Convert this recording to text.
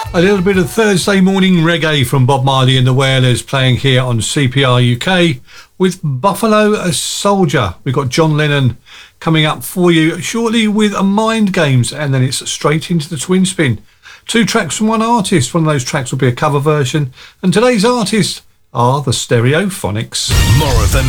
A little bit of Thursday morning reggae from Bob Marley and the Wailers playing here on CPR UK with Buffalo Soldier. We've got John Lennon coming up for you shortly with a Mind Games, and then it's straight into the Twin Spin. 2 tracks from one artist. One of those tracks will be a cover version, and today's artists are the Stereophonics. More of the